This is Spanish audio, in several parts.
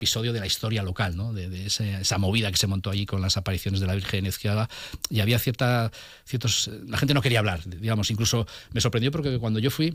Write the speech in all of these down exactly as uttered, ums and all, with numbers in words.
episodio de la historia local, ¿no? De, de ese, esa movida que se montó allí con las apariciones de la Virgen en Ezquioga, y había cierta, ciertos, la gente no quería hablar, digamos, incluso me sorprendió porque cuando yo fui,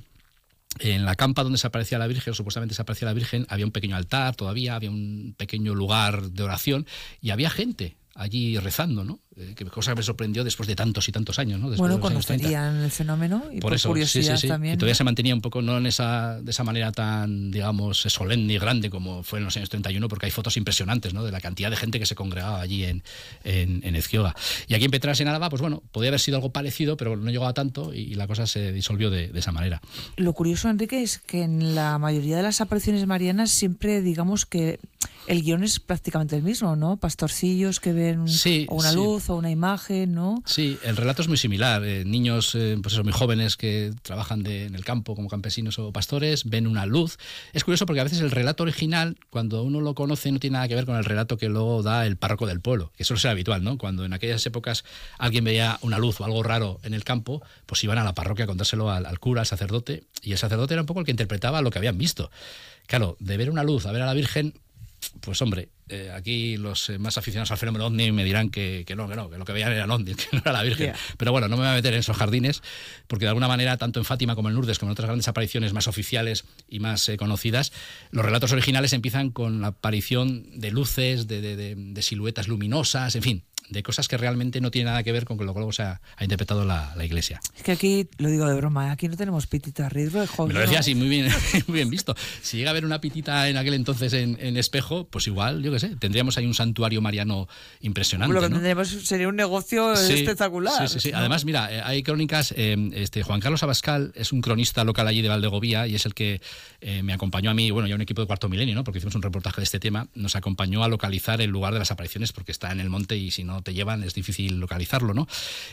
en la campa donde se aparecía la Virgen, o supuestamente se aparecía la Virgen, había un pequeño altar todavía, había un pequeño lugar de oración, y había gente allí rezando, ¿no? Eh, que cosa que me sorprendió después de tantos y tantos años, ¿no? Después bueno, de los años conocerían el fenómeno y por, por eso, curiosidad sí, sí, sí. también. Y todavía se mantenía un poco, no en esa, de esa manera tan, digamos, solemne y grande como fue en los años treinta y uno, porque hay fotos impresionantes, ¿no? De la cantidad de gente que se congregaba allí en, en, en Ezquioga. Y aquí en Petras, en Álava, pues bueno, podía haber sido algo parecido, pero no llegaba tanto y, y la cosa se disolvió de, de esa manera. Lo curioso, Enrique, es que en la mayoría de las apariciones marianas siempre, digamos que el guión es prácticamente el mismo, ¿no? Pastorcillos que ven sí, o una sí. luz o una imagen, ¿no? Sí, el relato es muy similar. Eh, niños, eh, pues eso, muy jóvenes que trabajan de, en el campo como campesinos o pastores, ven una luz. Es curioso porque a veces el relato original, cuando uno lo conoce, no tiene nada que ver con el relato que luego da el párroco del pueblo, que eso es habitual, ¿no? Cuando en aquellas épocas alguien veía una luz o algo raro en el campo, pues iban a la parroquia a contárselo al, al cura, al sacerdote, y el sacerdote era un poco el que interpretaba lo que habían visto. Claro, de ver una luz a ver a la Virgen, pues hombre, eh, aquí los eh, más aficionados al fenómeno ovni me dirán que, que no, que no, que lo que veían eran ovnis, que no era la Virgen. Yeah. Pero bueno, no me voy a meter en esos jardines, porque de alguna manera, tanto en Fátima como en Lourdes, como en otras grandes apariciones más oficiales y más eh, conocidas, los relatos originales empiezan con la aparición de luces, de, de, de, de siluetas luminosas, en fin, de cosas que realmente no tienen nada que ver con lo que luego se ha, ha interpretado la, la Iglesia. Es que aquí, lo digo de broma, aquí no tenemos pitita Ridruejo. Me lo decía así, muy bien, muy bien visto. Si llega a haber una pitita en aquel entonces en, en Espejo, pues igual, yo qué sé, tendríamos ahí un santuario mariano impresionante. Lo que ¿no? tendríamos sería un negocio sí, espectacular. Sí, sí, sí. ¿no? Además, mira, hay crónicas, eh, este Juan Carlos Abascal es un cronista local allí de Valdegovía y es el que eh, me acompañó a mí, bueno, ya un equipo de Cuarto Milenio, ¿no? Porque hicimos un reportaje de este tema, nos acompañó a localizar el lugar de las apariciones porque está en el monte y si no te llevan es difícil localizarlo, ¿no?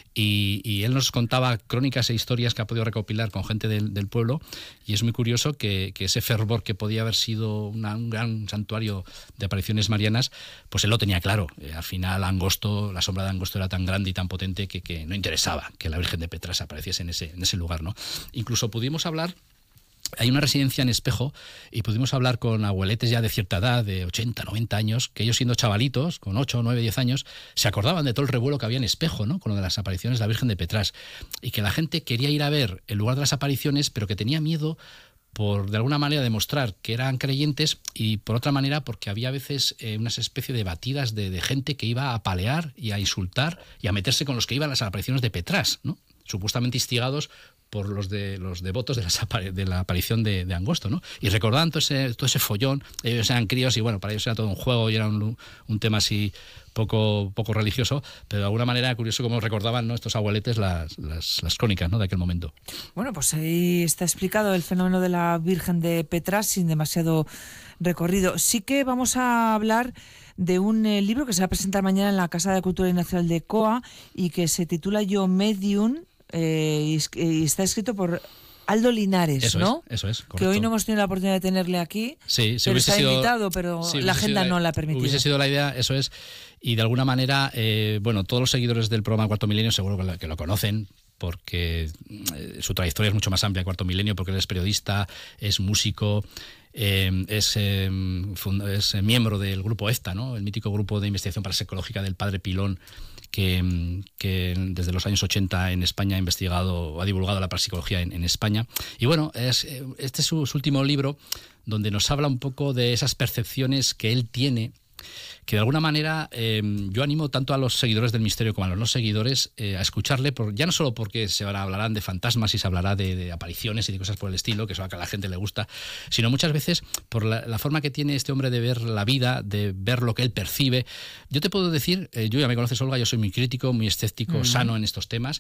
Y, y él nos contaba crónicas e historias que ha podido recopilar con gente del, del pueblo y es muy curioso que, que ese fervor que podía haber sido una, un gran santuario de apariciones marianas, pues él lo tenía claro. Eh, al final Angosto, la sombra de Angosto era tan grande y tan potente que, que no interesaba que la Virgen de Petras apareciese en ese, en ese lugar, ¿no? Incluso pudimos hablar. Hay una residencia en Espejo y pudimos hablar con abueletes ya de cierta edad, de ochenta, noventa años, que ellos siendo chavalitos, con ocho, nueve, diez años, se acordaban de todo el revuelo que había en Espejo, ¿no? Con lo de las apariciones de la Virgen de Petras. Y que la gente quería ir a ver el lugar de las apariciones, pero que tenía miedo por, de alguna manera, demostrar que eran creyentes y, por otra manera, porque había a veces eh, unas especie de batidas de, de gente que iba a apalear y a insultar y a meterse con los que iban a las apariciones de Petras, ¿no? Supuestamente instigados por los de los devotos de, las, de la aparición de, de Angosto, ¿no? Y recordaban todo ese, todo ese follón, ellos eran críos y bueno, para ellos era todo un juego y era un, un tema así poco, poco religioso, pero de alguna manera curioso cómo recordaban, ¿no?, estos abueletes las, las, las crónicas, ¿no?, de aquel momento. Bueno, pues ahí está explicado el fenómeno de la Virgen de Petras sin demasiado recorrido. Sí que vamos a hablar de un eh, libro que se va a presentar mañana en la Casa de Cultura y Nacional de Coa y que se titula Yo Medium, Eh, y, y está escrito por Aldo Linares, eso ¿no? Es, eso es, correcto. Que hoy no hemos tenido la oportunidad de tenerle aquí. Sí, sí, pero está sido, invitado, pero sí, la agenda la, no la ha permitido. Hubiese sido la idea, eso es. Y de alguna manera, eh, bueno, todos los seguidores del programa Cuarto Milenio seguro que lo, que lo conocen, porque eh, su trayectoria es mucho más amplia, Cuarto Milenio, porque él es periodista, es músico, eh, es, eh, fund, es miembro del grupo EFTA, ¿no?, el mítico grupo de investigación parapsicológica del padre Pilón, que, que desde los años ochenta en España ha investigado, ha divulgado la parapsicología en, en España. Y bueno, es, este es su, su último libro, donde nos habla un poco de esas percepciones que él tiene, que de alguna manera eh, yo animo tanto a los seguidores del misterio como a los no seguidores eh, a escucharle, por, ya no solo porque se hablarán de fantasmas y se hablará de, de apariciones y de cosas por el estilo, que eso a la gente le gusta, sino muchas veces por la, la forma que tiene este hombre de ver la vida, de ver lo que él percibe. Yo te puedo decir, eh, yo ya me conoces, Olga, yo soy muy crítico, muy escéptico, uh-huh. sano en estos temas.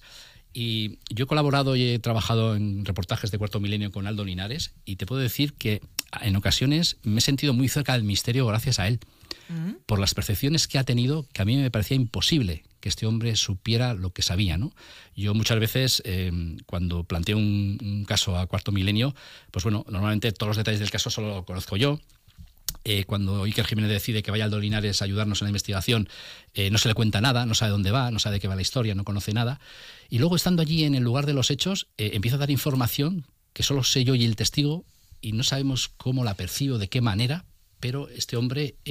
Y yo he colaborado y he trabajado en reportajes de Cuarto Milenio con Aldo Linares y te puedo decir que en ocasiones me he sentido muy cerca del misterio gracias a él, uh-huh. por las percepciones que ha tenido, que a mí me parecía imposible que este hombre supiera lo que sabía, ¿no? Yo muchas veces, eh, cuando planteo un, un caso a Cuarto Milenio, pues bueno, normalmente todos los detalles del caso solo lo conozco yo. Eh, cuando Iker Jiménez decide que vaya Aldo Linares a ayudarnos en la investigación, eh, no se le cuenta nada, no sabe dónde va, no sabe de qué va la historia, no conoce nada. Y luego, estando allí en el lugar de los hechos, eh, empieza a dar información que solo sé yo y el testigo, y no sabemos cómo la percibo, de qué manera, pero este hombre